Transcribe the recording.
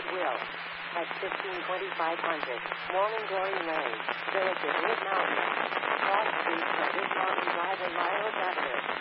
Will. At 152500, Morning Glory Lane, Village of Wood Mountain.